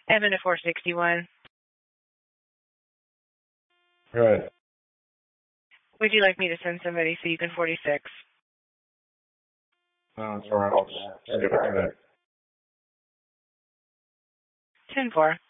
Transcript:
Evan to 461. Right. Would you like me to send somebody so you can 46? No, it's all right. I'll just skip it today. 10-4.